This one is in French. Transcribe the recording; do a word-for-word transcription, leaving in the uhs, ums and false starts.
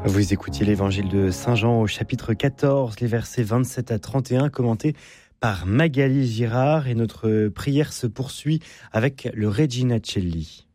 Vous écoutiez l'évangile de Saint Jean au chapitre quatorze, les versets vingt-sept à trente et un, commentés par Magali Girard. Et notre prière se poursuit avec le Regina Coeli.